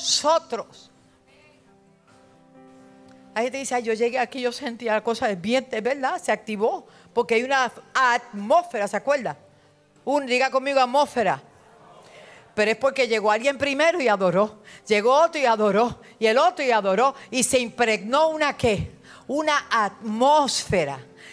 nosotros. Hay gente que dice, yo llegué aquí, yo sentía la cosa de bien, es verdad, se activó, porque hay una atmósfera, ¿se acuerda? Diga conmigo atmósfera. Pero es porque llegó alguien primero y adoró. Llegó otro y adoró. Y el otro y adoró. Y se impregnó una ¿qué? Una atmósfera.